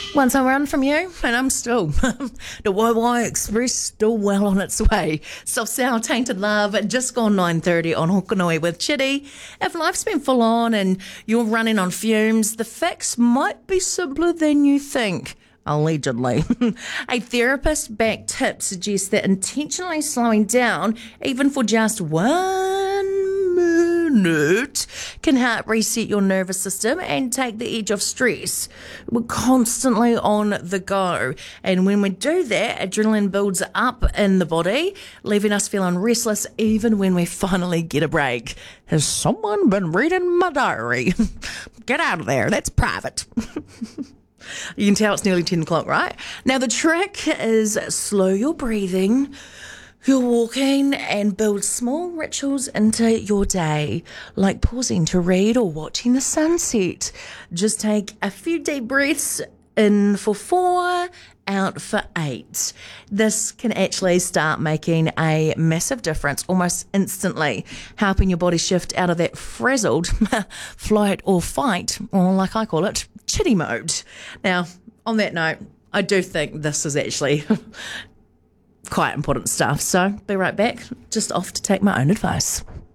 Once I run from you, and I'm still, the YY Express still well on its way. Soft Sour Tainted Love, just gone 9:30 on Hokanui with Chitty. If life's been full on and you're running on fumes, the facts might be simpler than you think. Allegedly. A therapist-backed tip suggests that intentionally slowing down, even for just 1 minute, can help reset your nervous system and take the edge off stress. We're constantly on the go, and when we do that, adrenaline builds up in the body, leaving us feeling restless even when we finally get a break. Has someone been reading my diary? Get out of there, that's private. You can tell it's nearly 10 o'clock, right? Now, the trick is slow your breathing, your walking, and build small rituals into your day, like pausing to read or watching the sunset. Just take a few deep breaths in for 4, out for 8. This can actually start making a massive difference almost instantly, helping your body shift out of that frazzled flight or fight, or like I call it, chitty mode. Now, on that note, I do think this is actually quite important stuff. So be right back, just off to take my own advice.